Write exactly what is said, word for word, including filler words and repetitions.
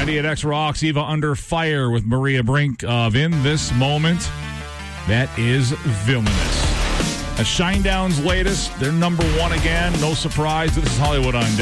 Society at X Rocks. Eva under fire with Maria Brink of In This Moment. That is Villainous. A Shinedown's latest. They're number one again. No surprise. This is Hollywood on Deck.